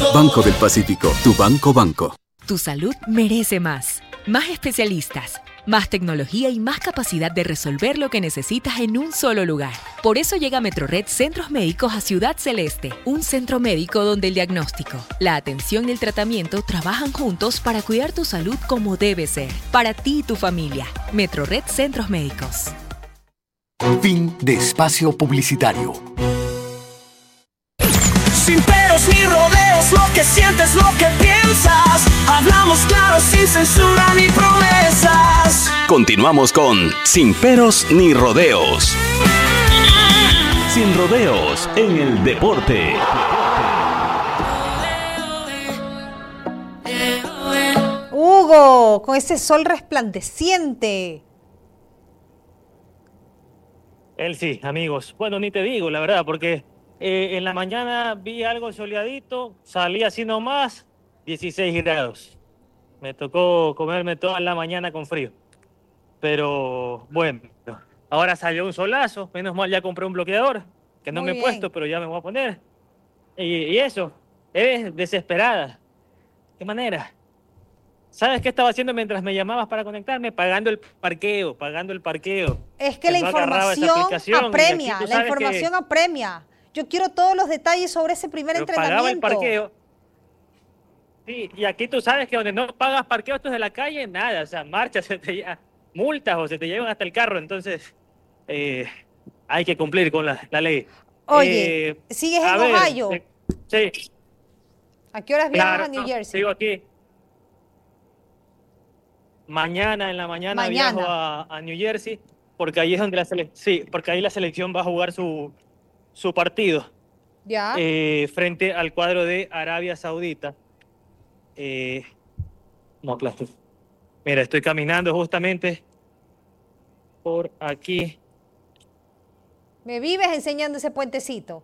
Banco del Pacífico, tu banco. Tu salud merece más. Más especialistas, más tecnología y más capacidad de resolver lo que necesitas en un solo lugar. Por eso llega Metrored Centros Médicos a Ciudad Celeste, un centro médico donde el diagnóstico, la atención y el tratamiento trabajan juntos para cuidar tu salud como debe ser. Para ti y tu familia. Metrored Centros Médicos. Fin de espacio publicitario. Sin peros ni rodeos, lo que sientes, lo que piensas. Hablamos claro, sin censura ni promesas. Continuamos con Sin peros ni rodeos. Sin rodeos en el deporte. Hugo, con ese sol resplandeciente. Él sí, amigos. Bueno, ni te digo, la verdad, porque en la mañana vi algo soleadito, salí así nomás, 16 grados. Me tocó comerme toda la mañana con frío. Pero bueno, ahora salió un solazo, menos mal ya compré un bloqueador, que no me he puesto, pero ya me voy a poner. Y eso, eres desesperada. ¿Qué manera? ¿Sabes qué estaba haciendo mientras me llamabas para conectarme? Pagando el parqueo. Es que la información apremia, apremia. Yo quiero todos los detalles sobre ese primer entrenamiento. Pagaba el parqueo. Sí, y aquí tú sabes que donde no pagas parqueo, esto es de la calle, nada, o sea, marchas, multas o se te llevan hasta el carro, entonces hay que cumplir con la ley. Oye, ¿sigues en Ohio? Sí. ¿A qué horas viajas a New Jersey? Sigo aquí. Mañana en la mañana viajo a New Jersey, porque ahí es donde porque ahí la selección va a jugar su partido. ¿Ya? Frente al cuadro de Arabia Saudita. No, plástico. Mira, estoy caminando justamente por aquí. ¿Me vives enseñando ese puentecito?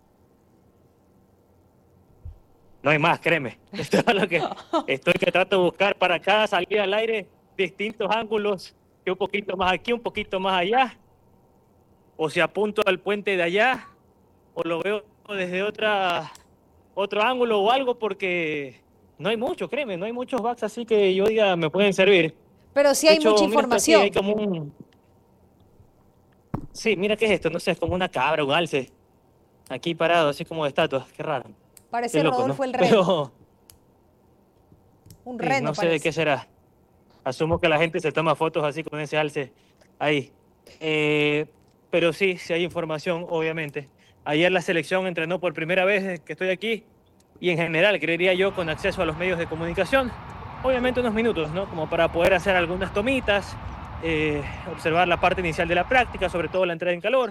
No hay más, créeme. Esto es lo que trato de buscar para cada salida al aire, distintos ángulos, que un poquito más aquí, un poquito más allá, o si apunto al puente de allá, o lo veo desde otro ángulo o algo, porque no hay mucho, créeme, no hay muchos backs así que yo diga me pueden servir. Pero sí hay mucha información. Hay como Sí, mira qué es esto, no sé, es como una cabra, un alce, aquí parado, así como de estatua, qué raro. Parece qué loco, Rodolfo, ¿no? el reno. Pero un reno, no sé parece. de qué será. Asumo que la gente se toma fotos así con ese alce ahí. Pero sí hay información, obviamente. Ayer la selección entrenó por primera vez que estoy aquí y en general, creería yo, con acceso a los medios de comunicación. Obviamente unos minutos, ¿no? Como para poder hacer algunas tomitas, observar la parte inicial de la práctica, sobre todo la entrada en calor.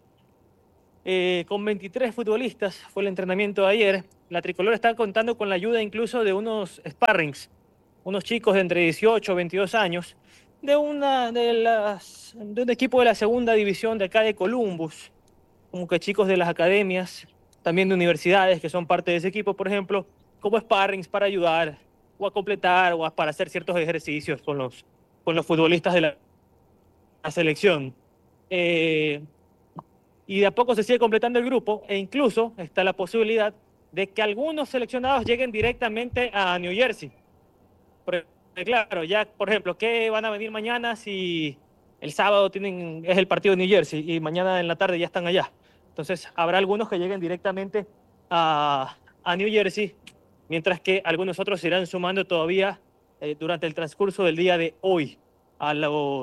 Con 23 futbolistas fue el entrenamiento de ayer. La tricolor está contando con la ayuda incluso de unos sparrings, unos chicos de entre 18 y 22 años, de un equipo de la segunda división de acá de Columbus, como que chicos de las academias, también de universidades que son parte de ese equipo, por ejemplo, como sparrings para ayudar o a completar o para hacer ciertos ejercicios con los futbolistas de la selección. Y de a poco se sigue completando el grupo e incluso está la posibilidad de que algunos seleccionados lleguen directamente a New Jersey. Porque, claro, ya, por ejemplo, ¿qué van a venir mañana si el sábado es el partido de New Jersey y mañana en la tarde ya están allá? Entonces, habrá algunos que lleguen directamente a New Jersey, mientras que algunos otros se irán sumando todavía durante el transcurso del día de hoy a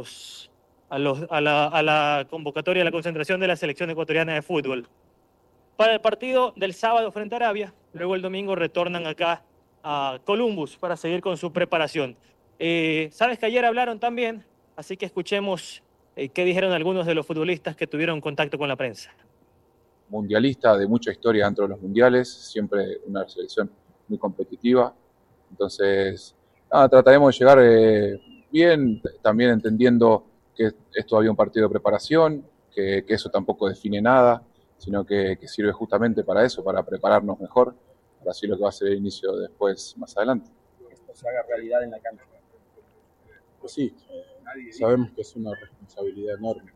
la convocatoria, a la concentración de la selección ecuatoriana de fútbol. Para el partido del sábado frente a Arabia, luego el domingo retornan acá a Columbus para seguir con su preparación. Sabes que ayer hablaron también, así que escuchemos qué dijeron algunos de los futbolistas que tuvieron contacto con la prensa. Mundialista, de mucha historia dentro de los mundiales, siempre una selección muy competitiva. Entonces, trataremos de llegar bien, también entendiendo que es todavía un partido de preparación, que eso tampoco define nada, sino que sirve justamente para eso, para prepararnos mejor, para así lo que va a ser el inicio después, más adelante. Que esto se haga realidad en la cancha. Pues sí, sabemos que es una responsabilidad enorme.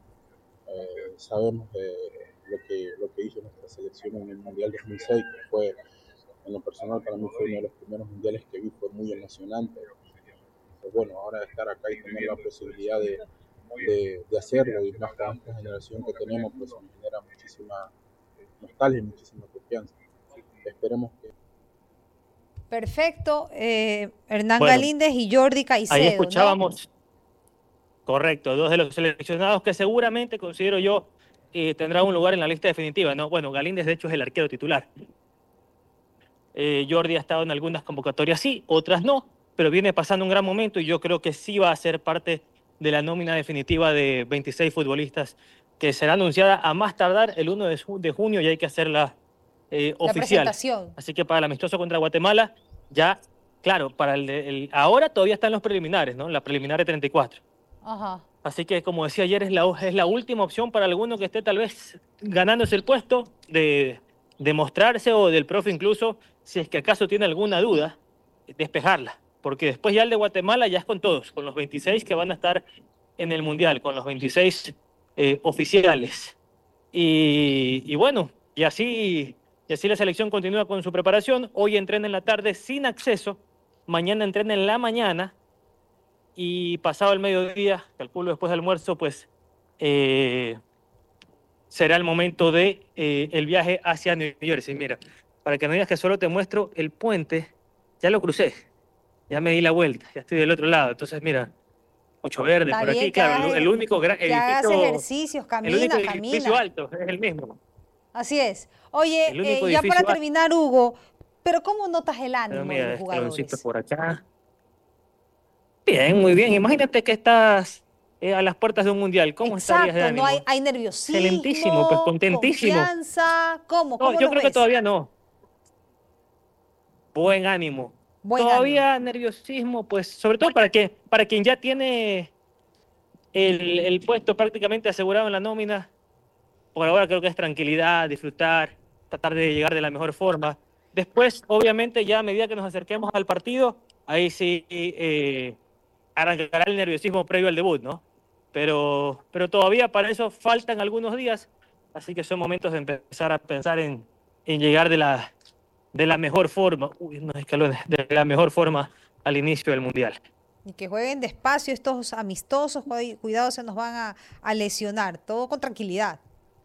Sabemos de lo que hizo nuestra selección en el Mundial 2006, que fue En lo personal, para mí fue uno de los primeros mundiales que vi, fue muy emocionante. Pues bueno, ahora estar acá y tener la posibilidad de hacerlo, y más con esta generación que tenemos, pues me genera muchísima nostalgia y muchísima confianza. Esperemos que... Perfecto. Hernán Galíndez y Jordi Caicedo. Ahí escuchábamos, ¿no? Correcto, dos de los seleccionados que seguramente considero yo tendrá un lugar en la lista definitiva, ¿no? Bueno, Galíndez de hecho es el arquero titular. Jordi ha estado en algunas convocatorias sí, otras no, pero viene pasando un gran momento y yo creo que sí va a ser parte de la nómina definitiva de 26 futbolistas que será anunciada a más tardar el 1 de junio y hay que hacerla oficial. Así que para el amistoso contra Guatemala, ya, claro, para ahora todavía están los preliminares, ¿no? La preliminar de 34. Ajá. Así que, como decía ayer, es la última opción para alguno que esté tal vez ganándose el puesto de mostrarse, o del profe incluso, si es que acaso tiene alguna duda, despejarla. Porque después ya el de Guatemala ya es con todos, con los 26 que van a estar en el Mundial, con los 26 oficiales. Y bueno, y así la selección continúa con su preparación. Hoy entrena en la tarde sin acceso, mañana entrena en la mañana, y pasado el mediodía, calculo después del almuerzo, pues será el momento de el viaje hacia New Jersey. Mira, para que no digas que solo te muestro el puente, ya lo crucé, ya me di la vuelta, ya estoy del otro lado. Entonces, mira, mucho verde por aquí, claro, el único gran edificio, hagas ejercicios, camina, el único edificio alto es el mismo. Así es. Oye, ya para terminar, Hugo, pero ¿cómo notas el ánimo de los jugadores? Por acá. Bien, muy bien. Imagínate que estás a las puertas de un mundial. ¿Cómo estarías de ánimo? No hay nerviosismo. Excelentísimo, pues contentísimo. Confianza. ¿Cómo yo creo que todavía no. Buen ánimo. Todavía nerviosismo, pues, sobre todo para quien ya tiene el puesto prácticamente asegurado en la nómina. Por ahora creo que es tranquilidad, disfrutar, tratar de llegar de la mejor forma. Después, obviamente, ya a medida que nos acerquemos al partido, ahí sí arrancará el nerviosismo previo al debut, ¿no? Pero todavía para eso faltan algunos días, así que son momentos de empezar a pensar en llegar de la mejor forma, de la mejor forma al inicio del Mundial. Y que jueguen despacio estos amistosos, cuidado, se nos van a lesionar, todo con tranquilidad.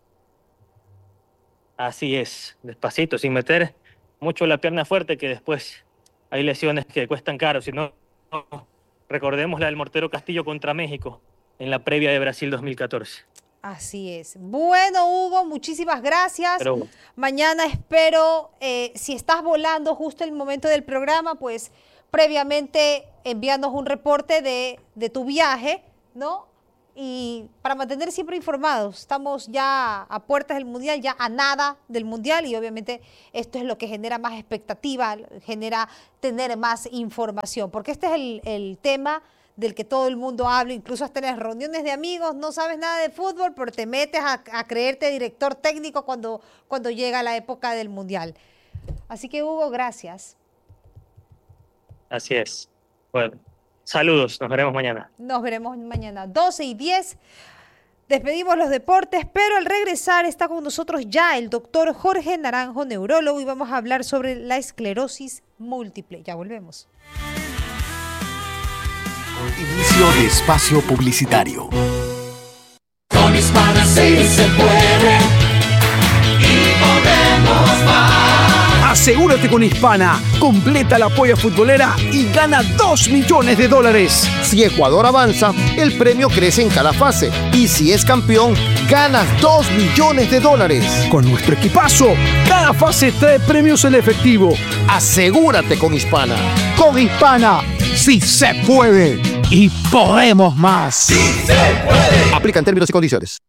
Así es, despacito, sin meter mucho la pierna fuerte, que después hay lesiones que cuestan caro. Si no, recordemos la del Mortero Castillo contra México en la previa de Brasil 2014. Así es. Bueno, Hugo, muchísimas gracias. Mañana espero, si estás volando justo el momento del programa, pues previamente enviarnos un reporte de tu viaje, ¿no? Y para mantener siempre informados, estamos ya a puertas del Mundial, ya a nada del Mundial, y obviamente esto es lo que genera más expectativa, genera tener más información, porque este es el tema del que todo el mundo habla, incluso hasta en las reuniones de amigos, no sabes nada de fútbol, pero te metes a creerte director técnico cuando llega la época del Mundial. Así que, Hugo, gracias. Así es. Bueno. Saludos, nos veremos mañana. Nos veremos mañana, 12:10. Despedimos los deportes, pero al regresar está con nosotros ya el doctor Jorge Naranjo, neurólogo, y vamos a hablar sobre la esclerosis múltiple. Ya volvemos. Inicio de espacio publicitario. Con Hispana sí se puede y podemos más. Asegúrate con Hispana, completa la polla futbolera y gana $2 millones. Si Ecuador avanza, el premio crece en cada fase. Y si es campeón, ganas $2 millones. Con nuestro equipazo, cada fase trae premios en efectivo. Asegúrate con Hispana. Con Hispana, sí se puede y podemos más. ¡Sí se puede! Aplican términos y condiciones.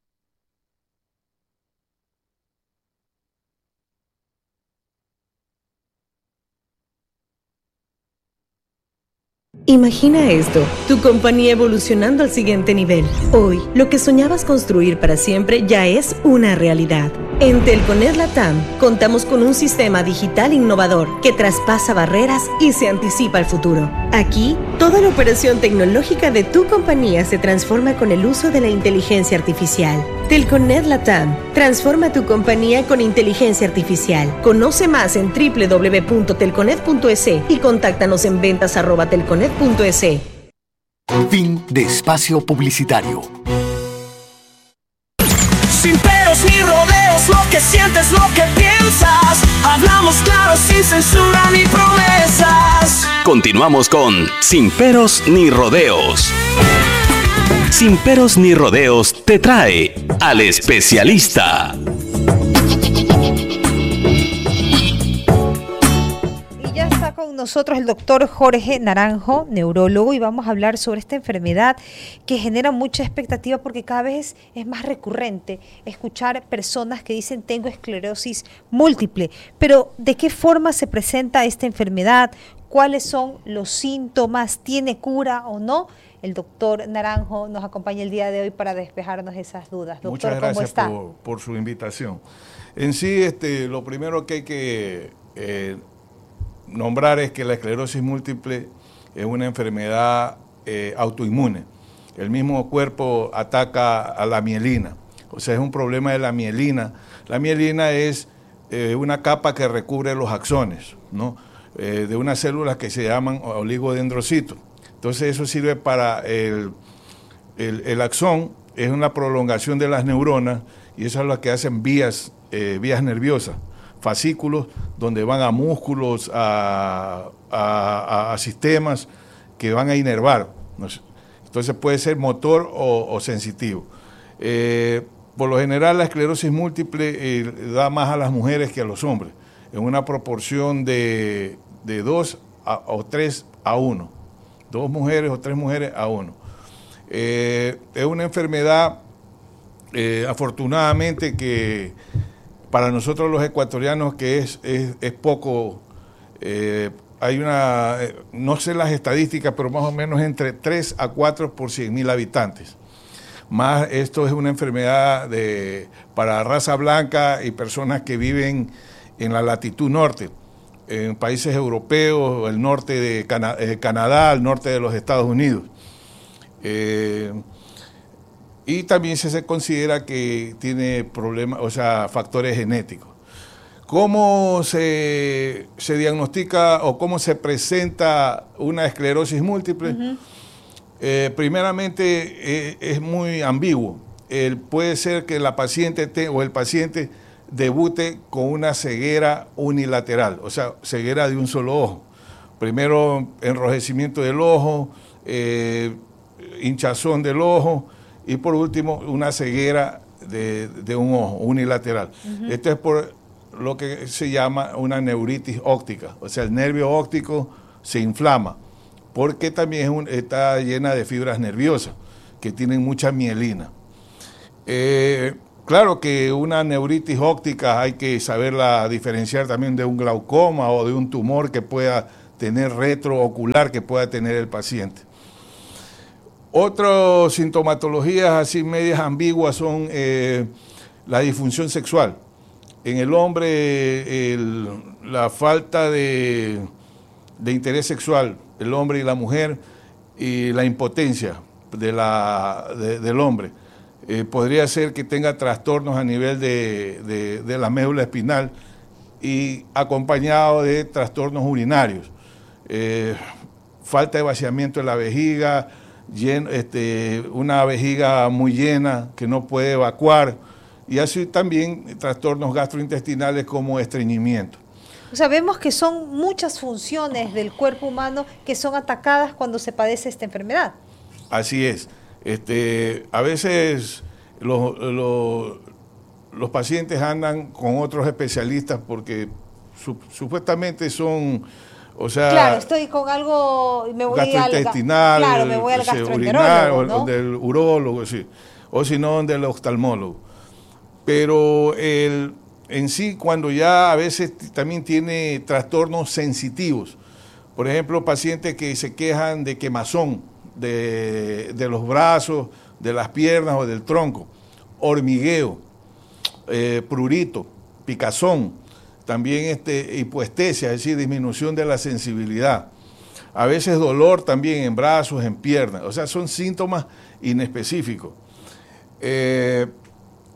Imagina esto, tu compañía evolucionando al siguiente nivel. Hoy, lo que soñabas construir para siempre ya es una realidad. En Telconet Latam, contamos con un sistema digital innovador que traspasa barreras y se anticipa al futuro. Aquí, toda la operación tecnológica de tu compañía se transforma con el uso de la inteligencia artificial. Telconet Latam. Transforma tu compañía con inteligencia artificial. Conoce más en www.telconet.es y contáctanos en ventas@telconet.es. Fin de espacio publicitario. Sin peros ni rodeos, lo que sientes, lo que piensas. Hablamos claro, sin censura ni promesas. Continuamos con Sin peros ni rodeos. Sin peros ni rodeos te trae al especialista. Y ya está con nosotros el doctor Jorge Naranjo, neurólogo, y vamos a hablar sobre esta enfermedad que genera mucha expectativa porque cada vez es más recurrente escuchar personas que dicen tengo esclerosis múltiple. Pero ¿de qué forma se presenta esta enfermedad? ¿Cuáles son los síntomas? ¿Tiene cura o no? El doctor Naranjo nos acompaña el día de hoy para despejarnos esas dudas. Doctor, muchas gracias, ¿cómo está? por su invitación. En sí, lo primero que hay que nombrar es que la esclerosis múltiple es una enfermedad autoinmune. El mismo cuerpo ataca a la mielina, o sea, es un problema de la mielina. La mielina es una capa que recubre los axones, ¿no? De unas células que se llaman oligodendrocitos. Entonces eso sirve para el axón, es una prolongación de las neuronas y eso es lo que hacen vías nerviosas, fascículos donde van a músculos, a sistemas que van a inervar. Entonces puede ser motor o sensitivo. Por lo general la esclerosis múltiple da más a las mujeres que a los hombres, en una proporción de 2 o 3 a 1. 2 mujeres o 3 mujeres a 1. Es una enfermedad, afortunadamente, que para nosotros los ecuatorianos que es poco, hay una, no sé las estadísticas, pero más o menos entre 3 a 4 por 100.000 habitantes. Más esto es una enfermedad para raza blanca y personas que viven en la latitud norte, en países europeos, el norte de Canadá, el norte de los Estados Unidos. Y también se considera que tiene problemas, o sea, factores genéticos. ¿Cómo se diagnostica o cómo se presenta una esclerosis múltiple? Primeramente es muy ambiguo. Puede ser que la paciente o el paciente debute con una ceguera unilateral, o sea, ceguera de un solo ojo. Primero enrojecimiento del ojo, hinchazón del ojo y por último una ceguera de un ojo unilateral. Esto es por lo que se llama una neuritis óptica, o sea, el nervio óptico se inflama porque también está llena de fibras nerviosas que tienen mucha mielina. Claro que una neuritis óptica hay que saberla diferenciar también de un glaucoma o de un tumor que pueda tener retroocular que pueda tener el paciente. Otras sintomatologías así medias ambiguas son la disfunción sexual. En el hombre la falta de interés sexual, el hombre y la mujer, y la impotencia del hombre. Podría ser que tenga trastornos a nivel de la médula espinal y acompañado de trastornos urinarios. Falta de vaciamiento de la vejiga, una vejiga muy llena que no puede evacuar y así también trastornos gastrointestinales como estreñimiento. O sea, vemos que son muchas funciones del cuerpo humano que son atacadas cuando se padece esta enfermedad. Así es. A veces los pacientes andan con otros especialistas porque supuestamente son, o sea, claro, estoy con algo, me voy gastrointestinal, claro, me voy al gastroenterólogo, ¿no? O del urólogo, sí, o si no, del oftalmólogo. Pero en sí, cuando ya a veces también tiene trastornos sensitivos, por ejemplo, pacientes que se quejan de quemazón de los brazos, de las piernas o del tronco, hormigueo, prurito, picazón, también hipoestesia, es decir, disminución de la sensibilidad. A veces dolor también en brazos, en piernas, o sea, son síntomas inespecíficos.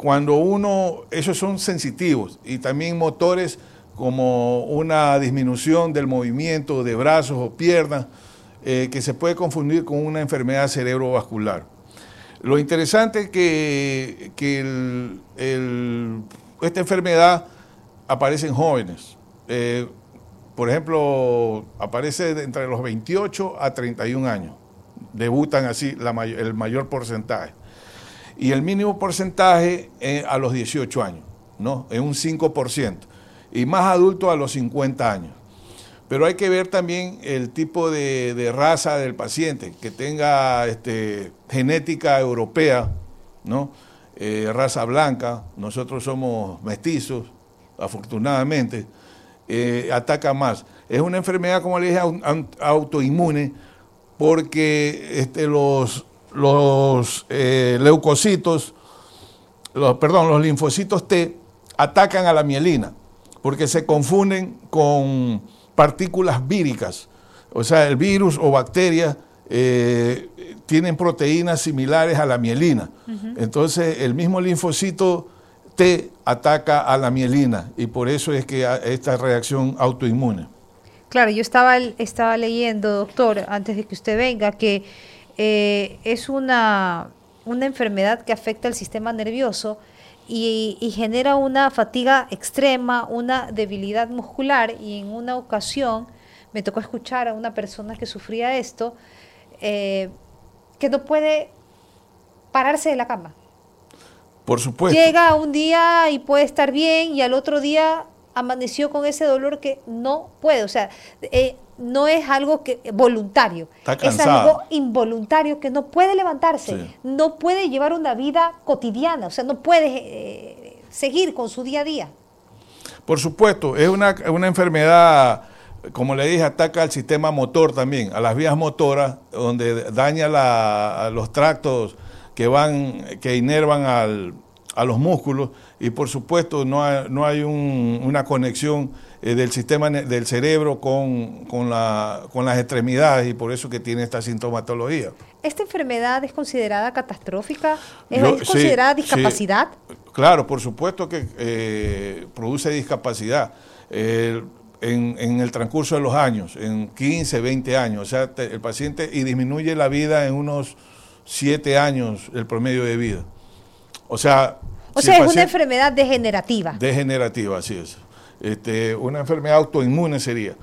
esos son sensitivos, y también motores como una disminución del movimiento de brazos o piernas, que se puede confundir con una enfermedad cerebrovascular. Lo interesante es que esta enfermedad aparece en jóvenes. Por ejemplo, aparece entre los 28 a 31 años. Debutan así el mayor porcentaje. Y el mínimo porcentaje a los 18 años, ¿no? Es un 5%. Y más adultos a los 50 años. Pero hay que ver también el tipo de raza del paciente, que tenga genética europea, ¿no? Raza blanca. Nosotros somos mestizos, afortunadamente. Ataca más. Es una enfermedad, como le dije, autoinmune, porque los leucocitos, los linfocitos T atacan a la mielina, porque se confunden con partículas víricas. O sea, el virus o bacterias tienen proteínas similares a la mielina. Entonces, el mismo linfocito T ataca a la mielina, y por eso es que esta reacción autoinmune. Claro, yo estaba leyendo, doctor, antes de que usted venga, que es una enfermedad que afecta el sistema nervioso y genera una fatiga extrema, una debilidad muscular, y en una ocasión me tocó escuchar a una persona que sufría esto, que no puede pararse de la cama. Por supuesto. Llega un día y puede estar bien, y al otro día amaneció con ese dolor que no puede. O sea, no es algo voluntario. Es algo involuntario, que no puede levantarse, sí. No puede llevar una vida cotidiana, o sea, no puede seguir con su día a día. Por supuesto, es una enfermedad, como le dije, ataca al sistema motor también, a las vías motoras, donde daña los tractos que inervan a los músculos, y por supuesto no hay una conexión del sistema del cerebro con las extremidades, y por eso que tiene esta sintomatología. ¿Esta enfermedad es considerada catastrófica? ¿Es considerada discapacidad? Sí, claro, por supuesto que produce discapacidad en el transcurso de los años, en 15, 20 años. O sea, el paciente, y disminuye la vida en unos 7 años el promedio de vida. O sea, es una enfermedad degenerativa. Degenerativa, así es. Una enfermedad autoinmune sería.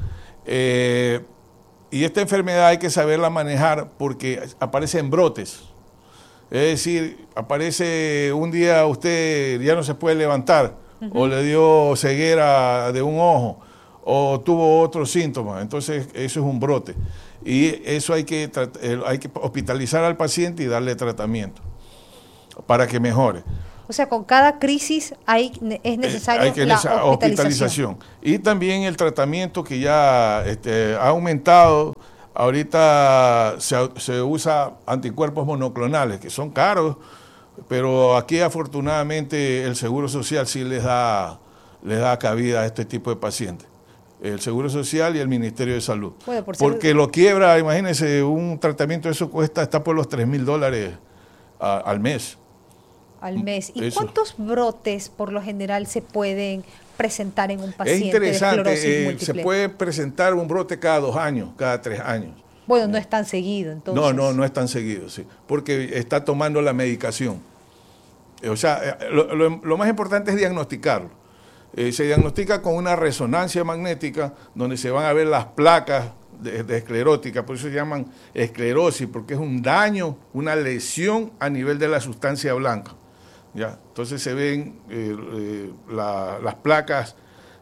Y esta enfermedad hay que saberla manejar, porque aparece en brotes. Es decir, aparece un día, usted ya no se puede levantar, o le dio ceguera de un ojo, o tuvo otros síntomas. Entonces, eso es un brote. Y eso hay que hospitalizar al paciente y darle tratamiento para que mejore. O sea, con cada crisis es necesario la hospitalización. Y también el tratamiento, que ya ha aumentado. Ahorita se usa anticuerpos monoclonales, que son caros, pero aquí afortunadamente el Seguro Social sí les da cabida a este tipo de pacientes. El Seguro Social y el Ministerio de Salud. Bueno, porque lo quiebra, imagínense, un tratamiento de eso está por los $3,000 al mes. Al mes. ¿Y cuántos brotes por lo general se pueden presentar en un paciente? Es interesante, de esclerosis múltiple? Se puede presentar un brote cada 2 años, cada 3 años. Bueno, no es tan seguido entonces. No es tan seguido, sí, porque está tomando la medicación. O sea, lo más importante es diagnosticarlo. Se diagnostica con una resonancia magnética, donde se van a ver las placas de esclerótica, por eso se llaman esclerosis, porque es un daño, una lesión a nivel de la sustancia blanca. ¿Ya? Entonces se ven las placas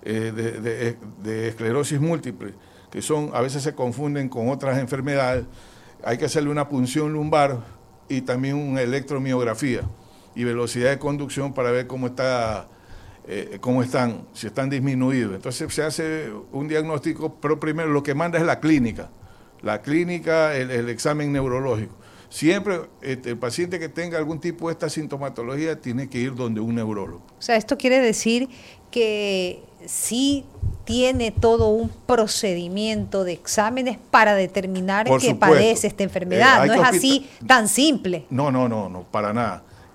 de esclerosis múltiple, que a veces se confunden con otras enfermedades. Hay que hacerle una punción lumbar y también una electromiografía y velocidad de conducción para ver cómo están, si están disminuidos. Entonces se hace un diagnóstico, pero primero lo que manda es la clínica, el examen neurológico. Siempre el paciente que tenga algún tipo de esta sintomatología tiene que ir donde un neurólogo. O sea, esto quiere decir que sí tiene todo un procedimiento de exámenes para determinar que padece esta enfermedad. No es así tan simple. No, para nada.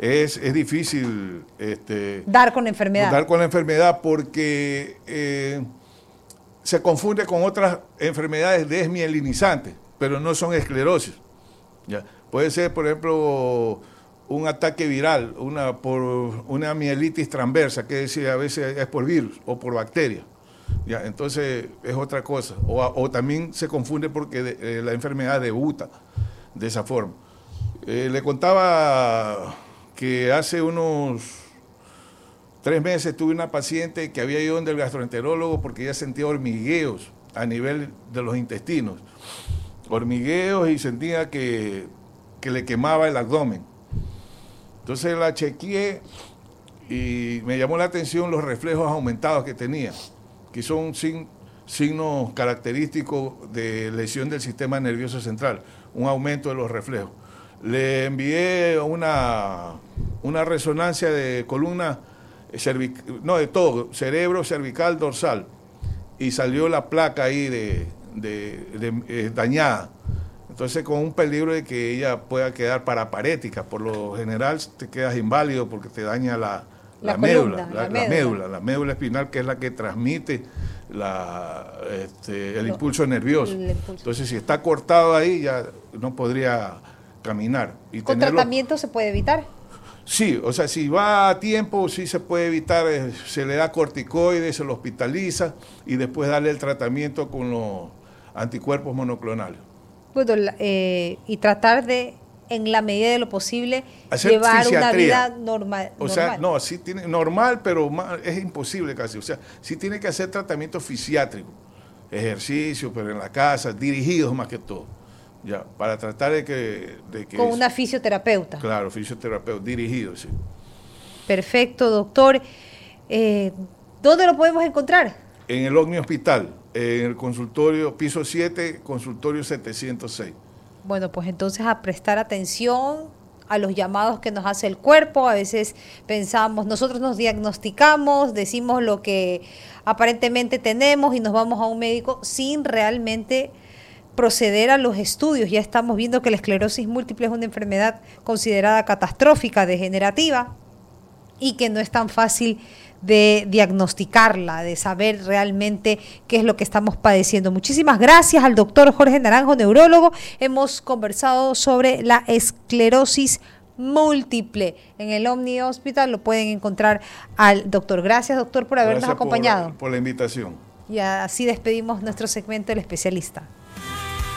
es difícil dar con la enfermedad. Dar con la enfermedad porque se confunde con otras enfermedades desmielinizantes, pero no son esclerosis. ¿Ya? Puede ser, por ejemplo, un ataque viral, por una mielitis transversa, que decir, a veces es por virus o por bacterias. ¿Ya? Entonces es otra cosa. O también se confunde porque la enfermedad debuta de esa forma. Le contaba que hace unos 3 meses tuve una paciente que había ido donde el gastroenterólogo porque ella sentía hormigueos a nivel de los intestinos. Hormigueos y sentía que le quemaba el abdomen. Entonces la chequeé y me llamó la atención los reflejos aumentados que tenía, que son signos característicos de lesión del sistema nervioso central, un aumento de los reflejos. Le envié una resonancia de columna de todo, cerebro, cervical, dorsal, y salió la placa ahí dañada. Entonces, con un peligro de que ella pueda quedar paraparética. Por lo general te quedas inválido porque te daña la médula espinal, que es la que transmite el impulso nervioso. Entonces, si está cortado ahí, ya no podría caminar. ¿Con tratamiento se puede evitar? Sí, o sea, si va a tiempo, sí se puede evitar, se le da corticoides, se lo hospitaliza y después darle el tratamiento con los anticuerpos monoclonales. Bueno, y tratar de, en la medida de lo posible, llevar una vida normal. O sea, no, sí tiene normal, pero es imposible casi. O sea, sí tiene que hacer tratamiento fisiátrico, ejercicio, pero en la casa, dirigidos más que todo. Ya, para tratar de que con una fisioterapeuta. Claro, fisioterapeuta, dirigido, sí. Perfecto, doctor. ¿Dónde lo podemos encontrar? En el Omni Hospital, en el consultorio, piso 7, consultorio 706. Bueno, pues entonces a prestar atención a los llamados que nos hace el cuerpo. A veces pensamos, nosotros nos diagnosticamos, decimos lo que aparentemente tenemos y nos vamos a un médico sin realmente proceder a los estudios. Ya estamos viendo que la esclerosis múltiple es una enfermedad considerada catastrófica, degenerativa, y que no es tan fácil de diagnosticarla, de saber realmente qué es lo que estamos padeciendo. Muchísimas gracias al doctor Jorge Naranjo, neurólogo. Hemos conversado sobre la esclerosis múltiple. En el Omni Hospital lo pueden encontrar al doctor. Gracias, doctor, por habernos acompañado. Por la invitación. Y así despedimos nuestro segmento del especialista.